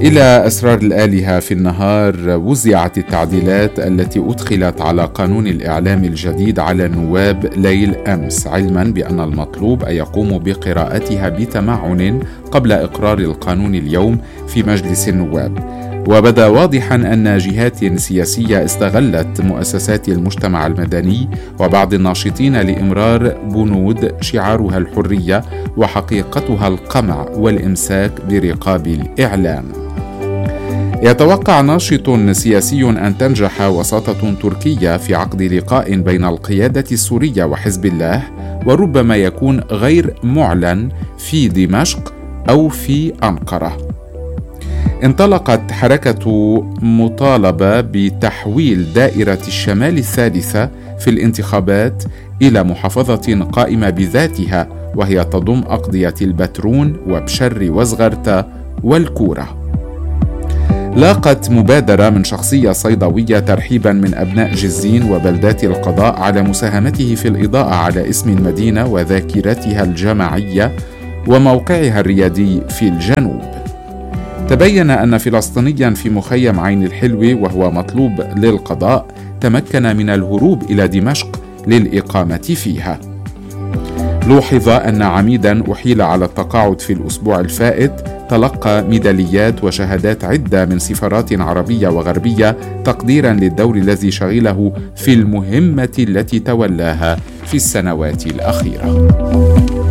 إلى أسرار الآلهة في النهار، وزعت التعديلات التي أدخلت على قانون الإعلام الجديد على النواب ليل أمس، علما بأن المطلوب أن يقوموا بقراءتها بتمعن قبل إقرار القانون اليوم في مجلس النواب. وبدا واضحا أن جهات سياسية استغلت مؤسسات المجتمع المدني وبعض الناشطين لإمرار بنود شعارها الحرية وحقيقتها القمع والإمساك برقاب الإعلام. يتوقع ناشط سياسي أن تنجح وساطة تركية في عقد لقاء بين القيادة السورية وحزب الله، وربما يكون غير معلن في دمشق أو في أنقرة. انطلقت حركة مطالبة بتحويل دائرة الشمال الثالثة في الانتخابات إلى محافظة قائمة بذاتها، وهي تضم أقضية البترون وبشر وزغرتة والكورة. لاقت مبادرة من شخصية صيدوية ترحيبا من أبناء جزين وبلدات القضاء على مساهمته في الإضاءة على اسم المدينة وذاكرتها الجماعية وموقعها الريادي في الجنوب. تبين أن فلسطينيا في مخيم عين الحلو وهو مطلوب للقضاء تمكن من الهروب إلى دمشق للإقامة فيها. لوحظ أن عميدا أحيل على التقاعد في الأسبوع الفائت تلقى ميداليات وشهادات عدة من سفارات عربية وغربية تقديرا للدور الذي شغله في المهمة التي تولاها في السنوات الأخيرة.